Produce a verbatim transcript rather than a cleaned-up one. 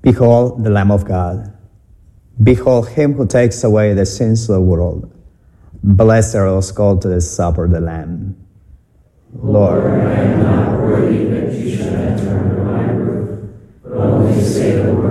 Behold the Lamb of God. Behold him who takes away the sins of the world. Blessed are those called to the supper of the Lamb. Lord, I am not worthy that you should enter under my roof, but only say the word,